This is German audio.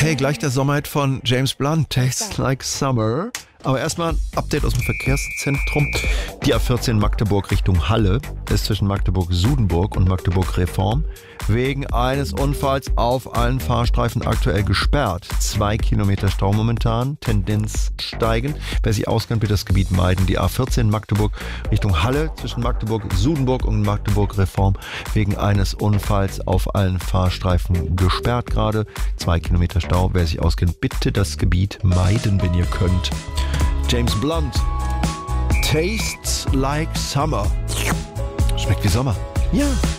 Okay, gleich der Sommerhit von James Blunt, Tastes Like Summer. Aber erstmal ein Update aus dem Verkehrszentrum. Die A14 Magdeburg Richtung Halle ist zwischen Magdeburg-Sudenburg und Magdeburg-Reform wegen eines Unfalls auf allen Fahrstreifen aktuell gesperrt. 2 Kilometer Stau momentan, Tendenz steigend. Wer sich auskennt, wird das Gebiet meiden. Die A14 Magdeburg Richtung Halle zwischen Magdeburg-Sudenburg und Magdeburg-Reform wegen eines Unfalls auf allen Fahrstreifen gesperrt gerade. 2 Kilometer Stau. Wer sich auskennt, bitte das Gebiet meiden, wenn ihr könnt. James Blunt, Tastes Like Summer. Schmeckt wie Sommer. Ja.